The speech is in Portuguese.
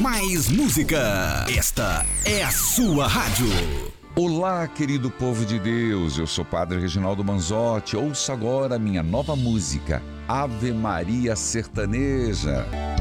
mais música. Esta é a sua rádio. Olá, querido povo de Deus, eu sou o Padre Reginaldo Manzotti. Ouça agora a minha nova música, Ave Maria Sertaneja.